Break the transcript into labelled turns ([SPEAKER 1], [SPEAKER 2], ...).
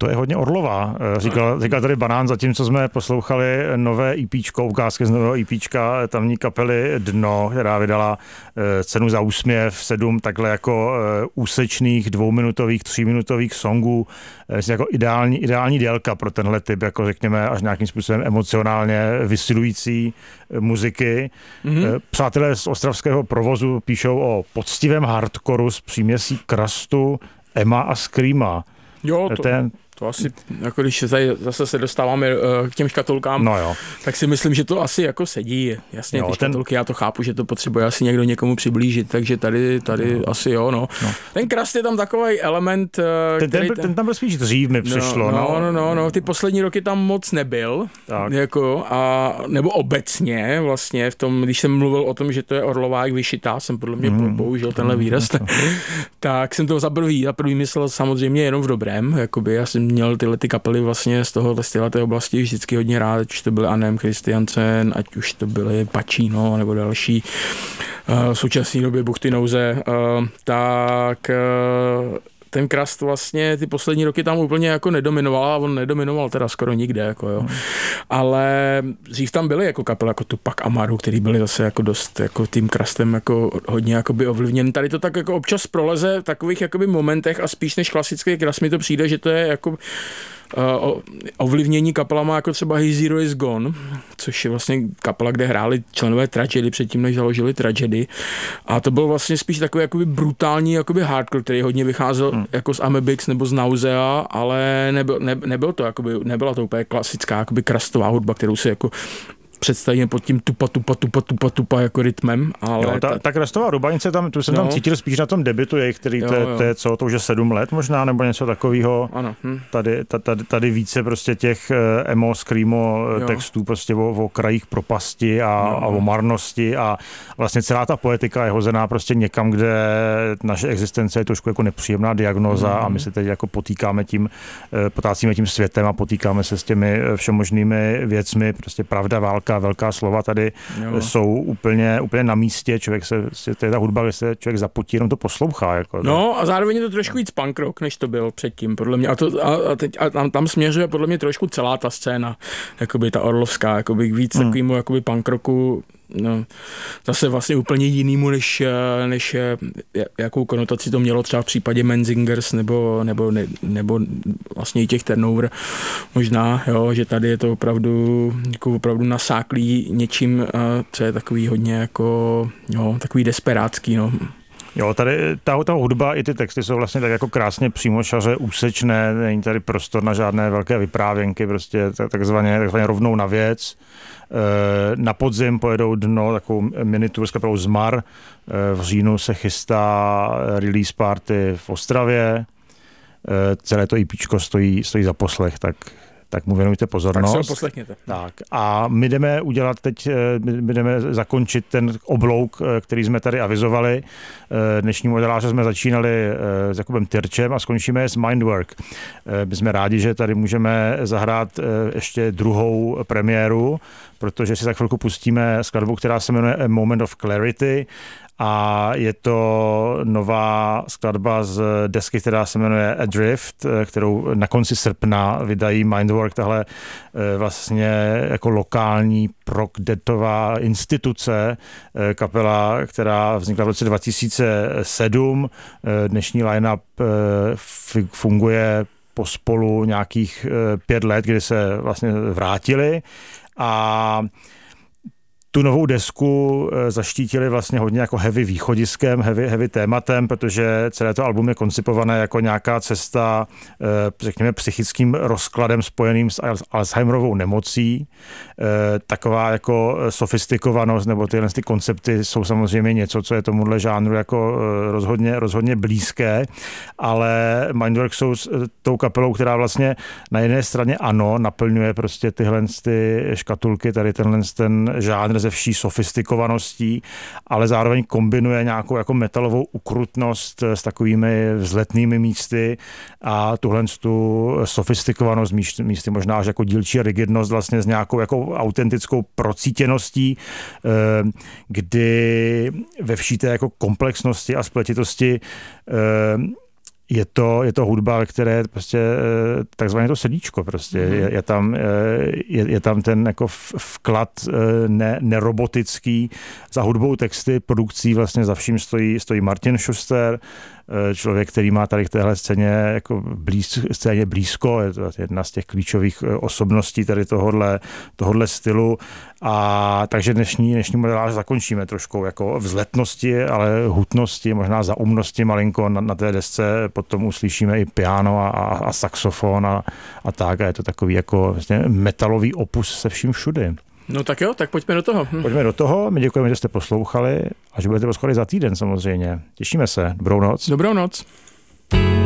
[SPEAKER 1] To je hodně Orlová, říkal tady Banán, zatímco jsme poslouchali nové EPčko, ukázky z nového EPčka tamní kapely Dno, která vydala Cenu za úsměv, 7 takhle jako úsečných 2minutových, 3minutových songů, jako ideální délka pro tenhle typ, jako řekněme, až nějakým způsobem emocionálně vysilující muziky. Přátelé z ostravského provozu píšou o poctivém hardcoru s příměsí krastu, ema a screama.
[SPEAKER 2] Jo, to asi, jako když zase se dostáváme k těm škatulkám, tak si myslím, že to asi jako sedí. Jasně, ty škatulky, já to chápu, že to potřebuje asi někdo někomu přiblížit, takže tady asi jo, no. Ten krast je tam takový element,
[SPEAKER 1] ten tam byl spíš dřív, mi přišlo.
[SPEAKER 2] No, ty poslední roky tam moc nebyl, jako, nebo obecně vlastně v tom, když jsem mluvil o tom, že to je Orlová jak vyšitá, jsem podle mě použil tenhle výraz, tak jsem to za prvý myslel samozřejmě jenom v dobrém, jakoby, já jsem měl tyhle ty kapely vlastně z téhleté oblasti vždycky hodně rád, ať už to byly Arnhem Christiansen, ať už to byly Pacino nebo další v současné době Buchty nouze, tak ten krast vlastně ty poslední roky tam úplně jako nedominoval a on nedominoval teda skoro nikde, jako jo. Ale dřív tam byly jako kapely jako Tupac Amaru, který byli zase jako dost jako tím krastem jako hodně jakoby ovlivněn. Tady to tak jako občas proleze v takových jakoby momentech a spíš než klasický krast mi to přijde, že to je jako ovlivnění kapelama jako třeba His Hero Is Gone, což je vlastně kapela, kde hráli členové Tragedy předtím, než založili Tragedy. A to byl vlastně spíš takový jakoby brutální jakoby hardcore, který hodně vycházel jako z Amebix nebo z Nausea, ale nebyl to jakoby, nebyla to úplně klasická jakoby krastová hudba, kterou si jako představíme pod tím tupa jako rytmem, ale...
[SPEAKER 1] Jo, ta krastová rubanice, tu jsem tam cítil spíš na tom debutu jejich, který to je co, to už je 7 let možná, nebo něco takového.
[SPEAKER 2] Ano.
[SPEAKER 1] Tady více prostě těch emo, screamo textů prostě o krajích propasti a o marnosti a vlastně celá ta poetika je hozená prostě někam, kde naše existence je trošku jako nepříjemná diagnóza a my se teď jako potácíme tím světem a potýkáme se s těmi všemožnými věcmi, prostě pravda, válka, velká slova tady jsou úplně na místě, to je ta hudba, kde se člověk zapotí, jenom to poslouchá. Jako,
[SPEAKER 2] no a zároveň je to trošku víc punk rock, než to byl předtím, podle mě. A tam směřuje podle mě trošku celá ta scéna, jakoby ta orlovská, jakoby víc takovýmu jakoby punk rocku, no, zase vlastně úplně jinýmu, než jakou konotaci to mělo třeba v případě Menzingers nebo vlastně i těch Turnover možná, jo, že tady je to opravdu nasáklý něčím, co je takový hodně jako, takový desperátský, no.
[SPEAKER 1] Jo, tady ta hudba i ty texty jsou vlastně tak jako krásně přímočaře, úsečné, není tady prostor na žádné velké vyprávěnky, prostě takzvaně rovnou na věc. Na podzim pojedou Dno, takovou minitur s kapelou Zmar. V říjnu se chystá release party v Ostravě. Celé to EPčko stojí za poslech, tak mu věnujte pozornost.
[SPEAKER 2] Tak si ho poslechněte.
[SPEAKER 1] Tak a my jdeme zakončit ten oblouk, který jsme tady avizovali. Dnešní modeláře jsme začínali s Jakubem Tyrčem a skončíme s Mindwork. My jsme rádi, že tady můžeme zahrát ještě druhou premiéru, protože si za chvilku pustíme skladbu, která se jmenuje A Moment of Clarity a je to nová skladba z desky, která se jmenuje Adrift, kterou na konci srpna vydají Mindwork, tahle vlastně jako lokální prog-detová instituce, kapela, která vznikla v roce 2007. Dnešní line-up funguje pospolu nějakých 5 let, kdy se vlastně vrátili a tu novou desku zaštítili vlastně hodně jako heavy východiskem, heavy tématem, protože celé to album je koncipované jako nějaká cesta, řekněme, psychickým rozkladem spojeným s Alzheimerovou nemocí. Taková jako sofistikovanost nebo tyhle ty koncepty jsou samozřejmě něco, co je tomuhle žánru jako rozhodně blízké, ale Mindwork jsou tou kapelou, která vlastně na jedné straně naplňuje prostě tyhle ty škatulky, tady ten žánr ze vší sofistikovaností, ale zároveň kombinuje nějakou jako metalovou ukrutnost s takovými vzletnými místy a tuhle tu sofistikovanost místy možná až jako dílčí rigidnost vlastně s nějakou jako autentickou procítěností, kdy ve vší té jako komplexnosti a spletitosti je to hudba, ve které prostě takzvané to srdíčko prostě. Je tam ten jako vklad nerobotický. Za hudbou, texty, produkcí vlastně za vším stojí Martin Schuster, člověk, který má tady k téhle scéně jako scéně blízko, je to jedna z těch klíčových osobností tady tohodle stylu. A takže dnešní modelář zakončíme trošku jako vzletnosti, ale hutnosti, možná zaumnosti malinko na té desce, potom uslyšíme i piano a saxofon a tak. A je to takový jako vlastně metalový opus se vším všudy.
[SPEAKER 2] No tak jo, tak pojďme do toho.
[SPEAKER 1] Pojďme do toho, my děkujeme, že jste poslouchali a že budete poslouchat za týden samozřejmě. Těšíme se. Dobrou noc.
[SPEAKER 2] Dobrou noc.